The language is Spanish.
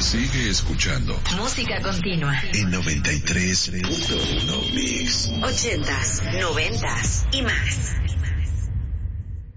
Sigue escuchando. Música continua. En 93.1 Mix. 80s, 90s y más.